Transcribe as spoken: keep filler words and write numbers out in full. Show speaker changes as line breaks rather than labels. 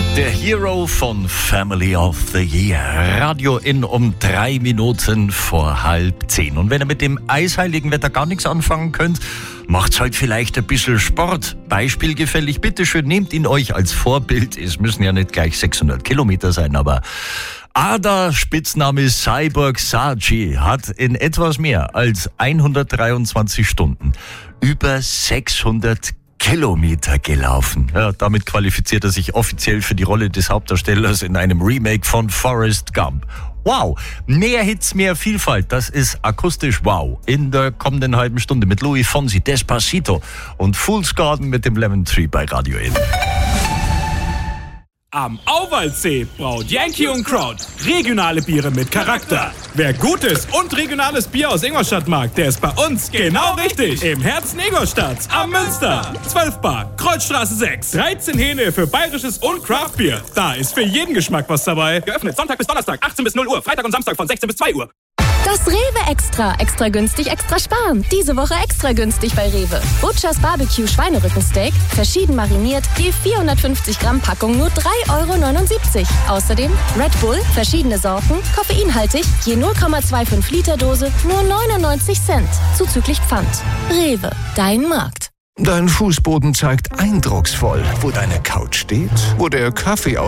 Der Hero von Family of the Year. Radio in um drei Minuten vor halb zehn. Und wenn ihr mit dem eisheiligen Wetter gar nichts anfangen könnt, macht's halt vielleicht ein bisschen Sport. Beispielgefällig, bitteschön, nehmt ihn euch als Vorbild. Es müssen ja nicht gleich sechshundert Kilometer sein, aber Ada, Spitzname Cyborg Saji, hat in etwas mehr als hundertdreiundzwanzig Stunden über sechshundert Kilometer gelaufen. Ja, damit qualifiziert er sich offiziell für die Rolle des Hauptdarstellers in einem Remake von Forrest Gump. Wow, mehr Hits, mehr Vielfalt, das ist akustisch wow. In der kommenden halben Stunde mit Louis Fonsi, Despacito und Fool's Garden mit dem Lemon Tree bei Radio In.
Am Auwaldsee braut Yankee und Kraut regionale Biere mit Charakter. Wer gutes und regionales Bier aus Ingolstadt mag, der ist bei uns genau richtig. Im Herzen Ingolstadts am Münster. zwölf Bar, Kreuzstraße sechs. dreizehn Hähne für bayerisches und Craftbier. Da ist für jeden Geschmack was dabei. Geöffnet Sonntag bis Donnerstag, achtzehn bis null Uhr. Freitag und Samstag von sechzehn bis zwei Uhr.
Das Rewe Extra. Extra günstig, extra sparen. Diese Woche extra günstig bei Rewe. Butchers Barbecue Schweinerückensteak, verschieden mariniert, je vierhundertfünfzig Gramm Packung nur drei Euro neunundsiebzig. Außerdem Red Bull, verschiedene Sorten, koffeinhaltig, je null Komma fünfundzwanzig Liter Dose, nur neunundneunzig Cent. Zuzüglich Pfand. Rewe, dein Markt.
Dein Fußboden zeigt eindrucksvoll, wo deine Couch steht, wo der Kaffee